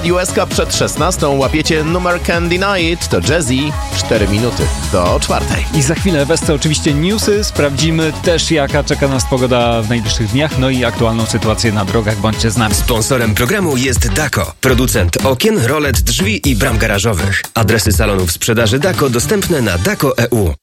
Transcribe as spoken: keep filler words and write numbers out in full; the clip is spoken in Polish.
Radiu S K przed szesnastą łapiecie numer Can't Deny It, to Jazzy, cztery minuty do czwartej. I za chwilę wesce oczywiście newsy, sprawdzimy też jaka czeka nas pogoda w najbliższych dniach, no i aktualną sytuację na drogach, bądźcie z nami. Sponsorem programu jest Dako, producent okien, rolet, drzwi i bram garażowych. Adresy salonów sprzedaży Dako dostępne na dako kropka e u.